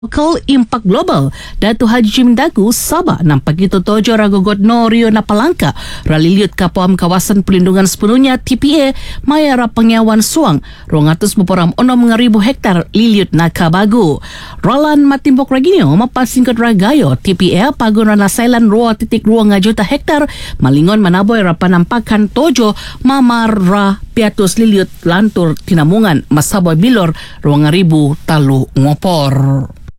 Local Impact Global Dato' Haji Jimindagu Sabah nampak itu tojo ragogot no Rio Napalangka raliliut kapuam kawasan pelindungan sepenuhnya TPA mayara pengyawan suang 200 ribu hektar liliut nakabagu. Roland Matimbok Raginyo mapasingkat ragayo TPA pagun rana sailan 2.2 juta hektar malingon manaboy rapanampakan tojo mamara piatus liliut lantur tinamungan masaboy bilor 2,000 talu ngopor.